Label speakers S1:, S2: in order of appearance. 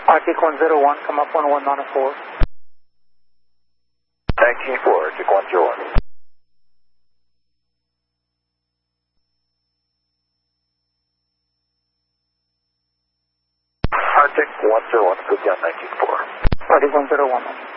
S1: Arctic 101, come up on 194.
S2: 194, Arctic 101. Arctic 101, put down 194.
S1: Arctic 101.